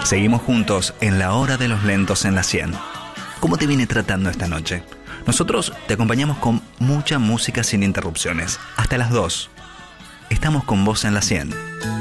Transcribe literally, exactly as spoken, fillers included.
Seguimos juntos en la hora de los lentos en la cien. ¿Cómo te viene tratando esta noche? Nosotros te acompañamos con mucha música sin interrupciones. Hasta las dos. Estamos con vos en la cien.